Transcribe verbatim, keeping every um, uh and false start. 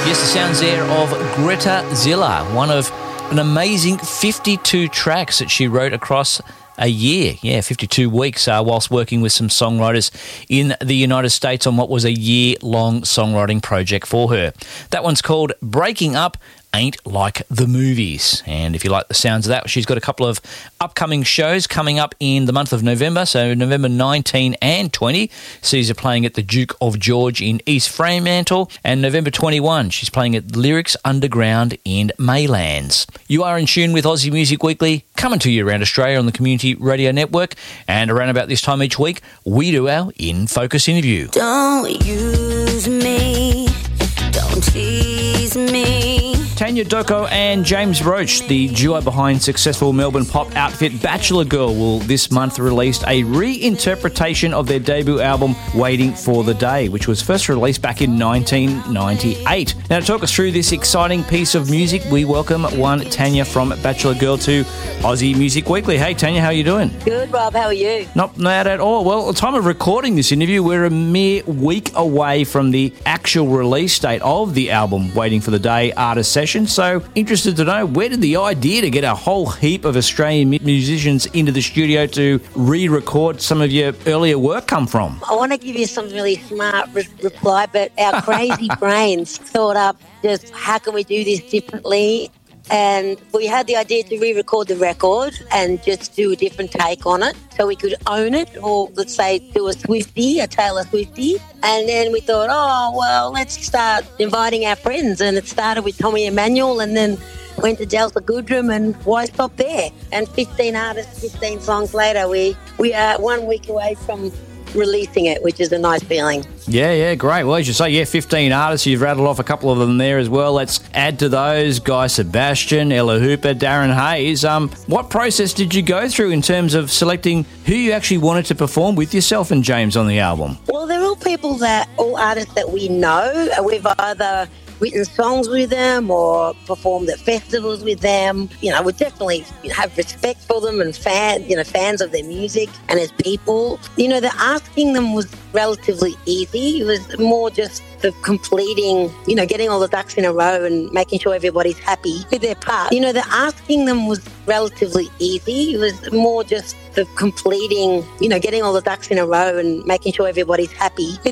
Yes, the sounds there of Greta Zilla, one of an amazing fifty-two tracks that she wrote across a year. Yeah, fifty-two weeks uh, whilst working with some songwriters in the United States on what was a year-long songwriting project for her. That one's called Breaking Up Ain't Like the Movies. And if you like the sounds of that, she's got a couple of upcoming shows coming up in the month of November. So November nineteenth and twentieth sees her playing at the Duke of George in East Fremantle. And November twenty-first, she's playing at Lyrics Underground in Maylands. You are in tune with Aussie Music Weekly, coming to you around Australia on the Community Radio Network. And around about this time each week, we do our In Focus interview. Don't use me, don't tease me. Tanya Doko and James Roach, the duo behind successful Melbourne pop outfit Bachelor Girl, will this month release a reinterpretation of their debut album Waiting for the Day, which was first released back in nineteen ninety-eight. Now, to talk us through this exciting piece of music, we welcome one Tanya from Bachelor Girl to Aussie Music Weekly. Hey, Tanya, how are you doing? Good, Rob. How are you? Not bad at all. Well, at the time of recording this interview, we're a mere week away from the actual release date of the album Waiting for the Day artist session. So, interested to know, where did the idea to get a whole heap of Australian musicians into the studio to re-record some of your earlier work come from? I want to give you some really smart re- reply, but our crazy brains thought up just how can we do this differently? And we had the idea to re-record the record and just do a different take on it so we could own it, or let's say do a Swiftie, a Taylor Swiftie. And then we thought, oh, well, let's start inviting our friends. And it started with Tommy Emmanuel and then went to Delta Goodrum, and why stop there? And fifteen artists, fifteen songs later, we, we are one week away from releasing it, which is a nice feeling. Yeah, yeah, great. Well, as you say, yeah, fifteen artists. You've rattled off a couple of them there as well. Let's add to those Guy Sebastian, Ella Hooper, Darren Hayes. Um, what process did you go through in terms of selecting who you actually wanted to perform with yourself and James on the album? Well, they're all people that, all artists that we know. We've either written songs with them or performed at festivals with them. You know, we definitely have respect for them and fan, you know, fans of their music and as people. You know, the asking them was relatively easy. It was more just the completing, you know, getting all the ducks in a row and making sure everybody's happy with their part. You know, the asking them was relatively easy. It was more just the completing, you know, getting all the ducks in a row and making sure everybody's happy.